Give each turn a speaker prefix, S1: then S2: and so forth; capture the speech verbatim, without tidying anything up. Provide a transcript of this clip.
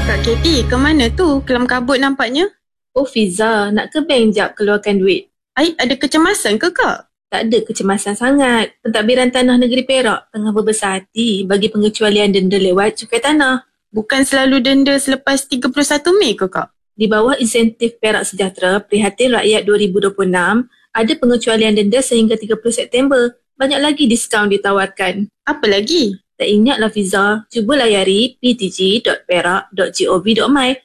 S1: Kak Katie, ke mana tu? Kelam kabut nampaknya.
S2: Oh Fiza, nak ke bank jap keluarkan duit?
S1: Ai, ada kecemasan ke Kak?
S2: Tak ada kecemasan sangat. Pentadbiran Tanah Negeri Perak tengah berbesar hati bagi pengecualian denda lewat cukai tanah.
S1: Bukan selalu denda selepas tiga puluh satu Mei ke Kak?
S2: Di bawah insentif Perak Sejahtera Prihatin Rakyat dua ribu dua puluh enam, ada pengecualian denda sehingga tiga puluh September. Banyak lagi diskaun ditawarkan.
S1: Apa lagi?
S2: Tak ingatlah Fiza, cuba layari p t g dot perak dot gov dot my